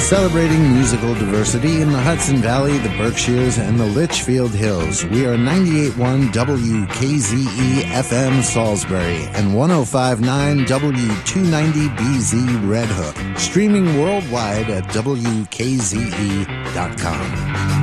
Celebrating musical diversity in the Hudson Valley, the Berkshires, and the Litchfield Hills. We are 98.1 WKZE FM Salisbury and 105.9 W290BZ Red Hook. Streaming worldwide at WKZE.com.